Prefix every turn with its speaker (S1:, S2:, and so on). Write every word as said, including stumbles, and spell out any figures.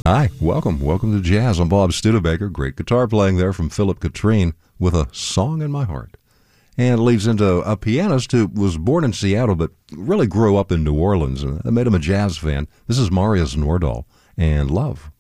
S1: Hi, welcome. Welcome to Jazz. I'm Bob Studebaker. Great guitar playing there from Philip Katrine with A Song in My Heart. And it leads into a pianist who was born in Seattle but really grew up in New Orleans, and that made him a jazz fan. This is Marius Nordahl and Love.